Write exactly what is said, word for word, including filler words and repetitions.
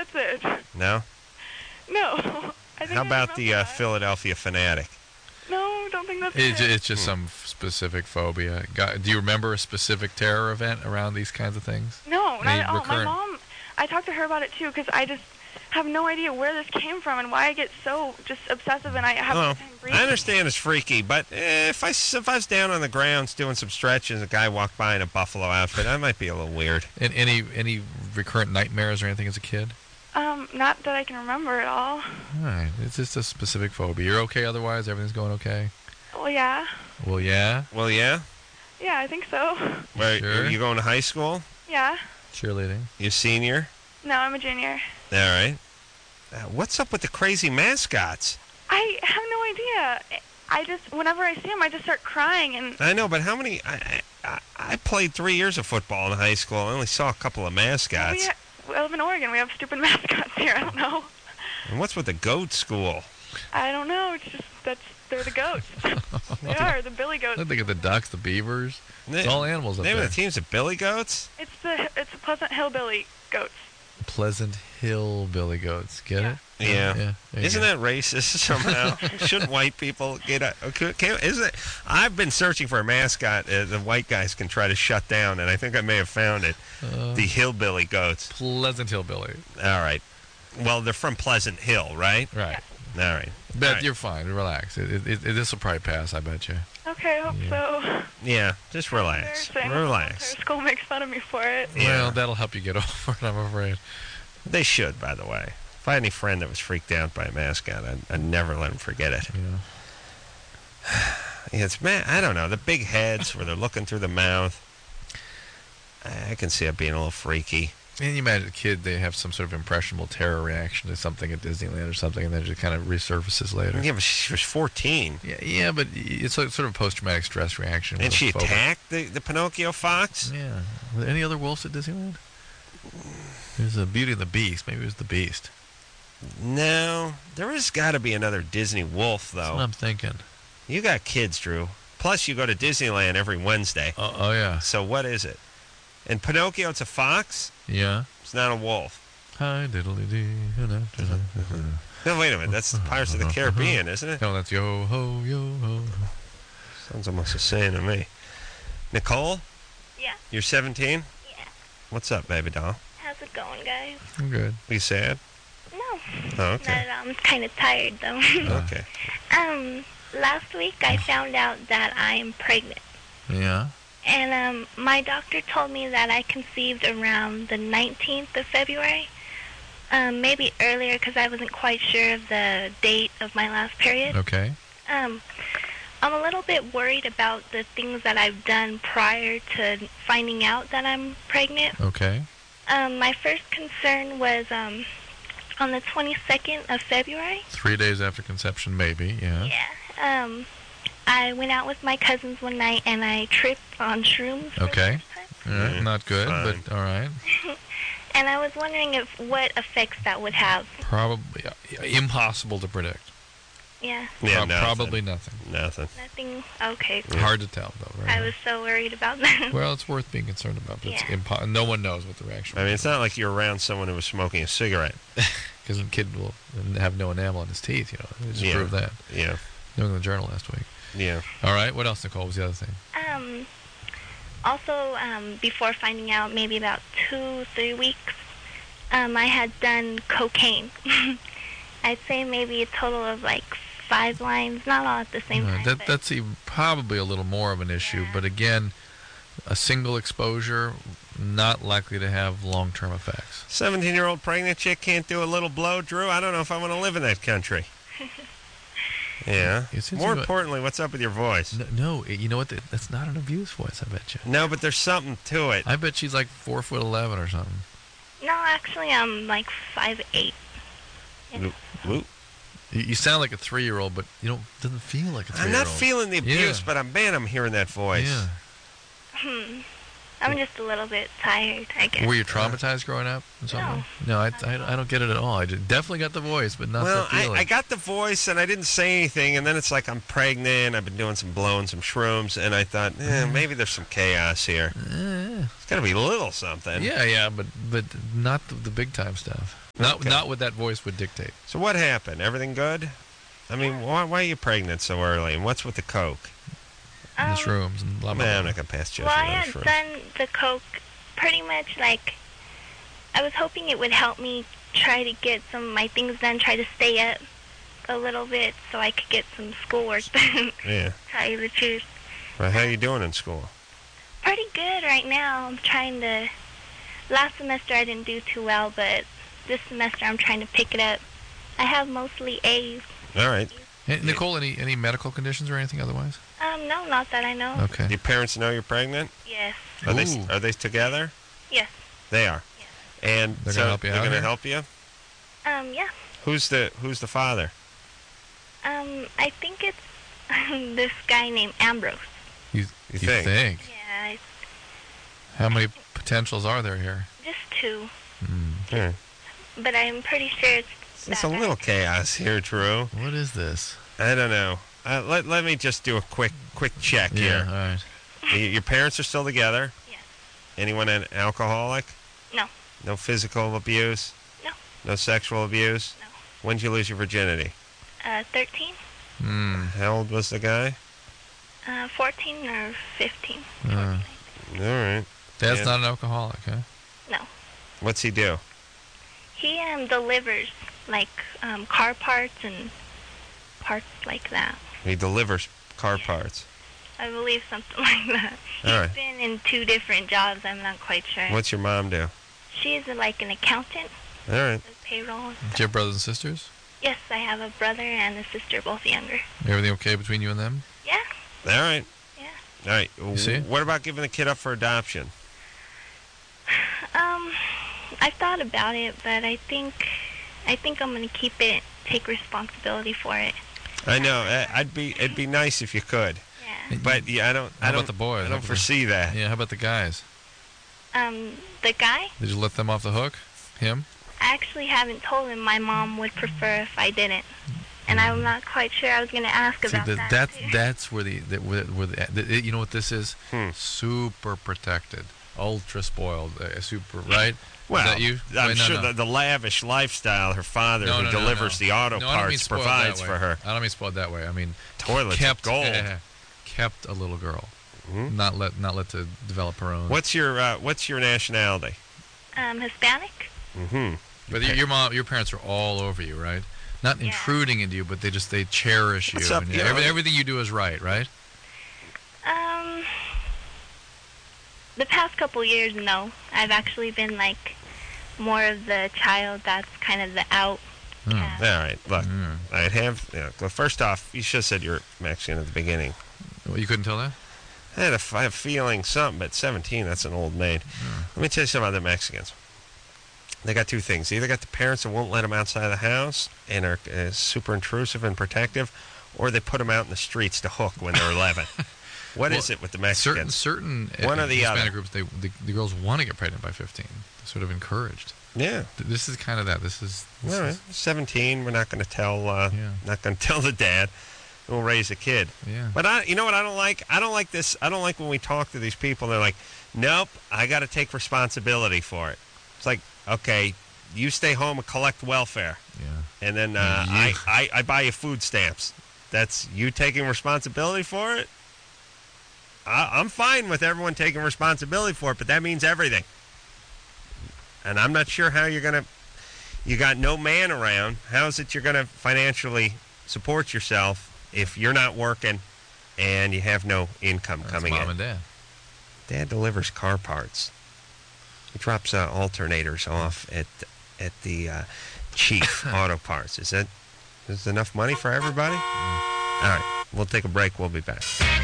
that's it. No? No. I think How I about the remember uh, that. Philadelphia Fanatic? No, don't think that's It's, it. it's just some f- specific phobia. Got, do you remember a specific terror event around these kinds of things? No, not Any at all. My recurrent- mom, I talked to her about it too because I just have no idea where this came from and why I get so just obsessive and I have Well, a time breathing. I understand it's freaky, but eh, if I s- if I was down on the grounds doing some stretches, a guy walked by in a buffalo outfit, that might be a little weird. And any any recurrent nightmares or anything as a kid? Um, not that I can remember at all. All right, it's just a specific phobia. You're okay otherwise? Everything's going okay? Well, yeah. Well, yeah. Well, yeah. Yeah, I think so. Where, Sure. You going to high school? Yeah. Cheerleading. You senior? No, I'm a junior. All right. Uh, what's up with the crazy mascots? I have no idea. I just, whenever I see them, I just start crying and... I know, but how many? I, I I played three years of football in high school. I only saw a couple of mascots. We, ha- we live in Oregon. We have stupid mascots here. I don't know. And what's with the goat school? I don't know. It's just, that's, they're the goats. They are, the billy goats. I think of the ducks, the beavers. It's Na- all animals up Name there. of the team's the Billy Goats? It's the, it's the Pleasant Hillbilly goats. Pleasant Hill Billy Goats. Get Yeah. it? Yeah. yeah there you Isn't go. that racist somehow? Shouldn't white people get a... Okay, can, isn't it, I've been searching for a mascot uh, the white guys can try to shut down, and I think I may have found it. Uh, The Hillbilly Goats. Pleasant Hillbilly. All right. Well, they're from Pleasant Hill, right? Right. All right. But All right. you're fine. Relax. It, it, it, this will probably pass, I bet you. Okay, I hope so. Yeah, just relax. Embarrassing. Relax. Their school makes fun of me for it. Yeah. Well, that'll help you get over it, I'm afraid. They should, by the way. If I had any friend that was freaked out by a mascot, I'd, I'd never let him forget it. Yeah. Yeah, it's man. I don't know. The big heads where they're looking through the mouth. I I can see it being a little freaky. And you imagine a kid, they have some sort of impressionable terror reaction to something at Disneyland or something, and then it just kind of resurfaces later. Yeah, but she was fourteen. Yeah, yeah, but it's a sort of post-traumatic stress reaction. And with she a phobia. attacked the, the Pinocchio fox? Yeah. Were there any other wolves at Disneyland? There's a Beauty and the Beast. Maybe it was the Beast. No. There has got to be another Disney wolf, That's though. what I'm thinking. You got kids, Drew. Plus, you go to Disneyland every Wednesday. Oh, oh yeah. So what is it? In Pinocchio, it's a fox? Yeah. It's not a wolf. Hi, diddly dee. No, wait a minute. That's the Pirates of the Caribbean, isn't it? No, that's yo ho, yo ho. Sounds almost the same to me. Nicole? Yeah. You're seventeen? Yeah. What's up, baby doll? How's it going, guys? I'm good. You sad? No, Oh, not okay. at all. I'm kind of tired, though. Okay. um, last week I found out that I'm pregnant. Yeah. And um, my doctor told me that I conceived around the nineteenth of February. Um, maybe earlier because I wasn't quite sure of the date of my last period. Okay. Um, I'm a little bit worried about the things that I've done prior to finding out that I'm pregnant. Okay. Um, my first concern was um, on the twenty-second of February. Three days after conception, maybe. Yeah. Yeah. Um, I went out with my cousins one night and I tripped on shrooms. for the Okay. first All right. Mm, Not good, fine. but all right. time. And I was wondering if what effects that would have. Probably yeah, impossible to predict. Yeah. Yeah, Prob- nothing. probably nothing. Nothing. Nothing. Okay. Hard to tell, though. Right? I was so worried about that. Well, it's worth being concerned about, but it's Yeah. impo- no one knows what the reaction I will mean, be. it's not like you're around someone who was smoking a cigarette. Because the kid will have no enamel in his teeth, you know. They just Yeah. proved that. Yeah. New England Journal last week. Yeah. All right, what else, Nicole? What was the other thing? Um, also, um, before finding out, maybe about two, three weeks, um, I had done cocaine. I'd say maybe a total of like five lines, not all at the same Uh, time. that but- that's even probably a little more of an issue, Yeah. but again, a single exposure not likely to have long-term effects. seventeen-year-old pregnant chick can't do a little blow, Drew? I don't know if I want to live in that country. Yeah. It seems More to- importantly, what's up with your voice? No, no, it- you know what? That- That's not an abuse voice. I bet you. No, but there's something to it. I bet she's like four foot eleven or something. No, actually, I'm like five eight. Whoop, whoop. You, you sound like a three-year-old, but you don't doesn't feel like a I'm three-year-old. not feeling the abuse, Yeah. but I'm man, I'm hearing that voice. Yeah. Hmm. I'm just a little bit tired, I guess. Were you traumatized growing up in some No. way? No, I, I, I don't get it at all. I just definitely got the voice, but not Well, the I, feeling. I got the voice and I didn't say anything, and then it's like I'm pregnant. I've been doing some blowing, some shrooms, and I thought, eh, maybe there's some chaos here. Eh, It's got to be a little something. yeah, yeah, but but not the, the big time stuff. Not Okay. not what that voice would dictate. So what happened? Everything good? I mean, why, why are you pregnant so early? And what's with the coke? In the Um, shrooms and blah blah. Man, I'm blah. not gonna pass Well, I judgment on had this room. done the coke pretty much like I was hoping it would help me try to get some of my things done, try to stay up a little bit so I could get some schoolwork done. Yeah. Tell you the truth. Well, how you doing in school? Pretty good right now. I'm trying to. Last semester I didn't do too well, but this semester I'm trying to pick it up. I have mostly A's. All right. Hey, Nicole, any any medical conditions or anything otherwise? Um, no, not that I know. Okay. Your parents know you're pregnant? Yes. Are they Ooh. are they together? Yes. They are. Yes. And They're so gonna help you they're out gonna here? help you? Um, yeah. Who's the Who's the father? Um, I think it's this guy named Ambrose. You, You you think? think? Yeah, it's How many potentials are there here? just two, Hmm. Yeah. but I'm pretty sure it's. It's that a guy. little chaos here, Drew. What is this? I don't know. Uh, let Let me just do a quick quick check Yeah. here. All right. Y- Your parents are still together? Yes. Anyone an alcoholic? No. No physical abuse? No. No sexual abuse? No. When'd you lose your virginity? Uh, thirteen, Hmm. How old was the guy? uh, fourteen or fifteen. Uh, All right. Dad's Yeah. not an alcoholic, huh? No. What's he do? He um delivers like um car parts and parts like that. He delivers car parts. I believe something like that. He's All right. been in two different jobs. I'm not quite sure. What's your mom do? She's like an accountant, All right. does payroll. and Do you stuff. have brothers and sisters? Yes, I have a brother and a sister, both younger. Everything okay between you and them? Yeah. All right. Yeah. All right. You see? What about giving the kid up for adoption? Um, I've thought about it, but I think I think I'm gonna keep it, take responsibility for it. I know. I- I'd be. It'd be nice if you could, Yeah. but yeah, I don't. How I don't. about the boys? I How don't about the- foresee that. Yeah, how about the guys? Um, the guy, Did you let them off the hook? Him? I actually haven't told him. My mom would prefer if I didn't, and I'm not quite sure. I was gonna ask See, about the, that. that's too. that's where the, the where, where the, the you know what this is? Hmm. Super protected, ultra spoiled, uh, super right? Well, is that you? I'm Wait, no, sure no. The, the lavish lifestyle her father, No, who no, no, delivers no. the auto No, I don't mean parts, spoiled provides that for way. her. I don't mean spoiled that way. I mean Toilets kept of gold. kept a little girl, Mhm. not let not let to develop her own. What's your uh, What's your nationality? um Hispanic. Mm-hmm. But your, your mom, your parents are all over you, right? Not Yeah. intruding into you, but they just they cherish you. What's up, and you know- every, everything you do is right, right? Um, the past couple years, no. I've actually been like more of the child that's kind of the out. Hmm. cat. All right. Look, Mm. I'd have. You know, well, first off, you should have said you're Mexican at the beginning. Well, you couldn't tell that? I had a, f- I have a feeling something, but seventeen, that's an old maid. Let me tell you something about the Mexicans. They got two things. They either got the parents that won't let them outside of the house and are uh, super intrusive and protective, or they put them out in the streets to hook when they're eleven. What is Well, it with the Certain Mexicans? certain uh, One or the Hispanic other. groups, they the, the girls want to get pregnant by fifteen. They're sort of encouraged. Yeah. Th- This is kind of that. This is. This All right. is seventeen, we're not going to tell. Uh, Yeah. Not going to tell the dad. We'll raise a kid. yeah. But I, you know what I don't like? I don't like this. I don't like when we talk to these people. They're like, "Nope, I got to take responsibility for it." It's like, okay, you stay home and collect welfare, yeah. and then uh, You- I, I, I buy you food stamps. That's you taking responsibility for it. I, I'm fine with everyone taking responsibility for it, but that means everything. And I'm not sure how you're gonna. You got no man around. How is it you're gonna financially support yourself if you're not working and you have no income That's coming mom in? and dad. Dad delivers car parts. He drops uh, alternators off at at the uh, Chief Auto Parts. Is that is enough money for everybody? All right, we'll take a break. We'll be back.